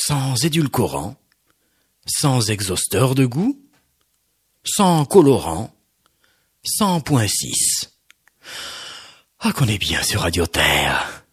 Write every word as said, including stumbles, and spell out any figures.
sans édulcorant, sans exhausteur de goût, sans colorant, sans point six. Ah, qu'on est bien sur Radio Terre.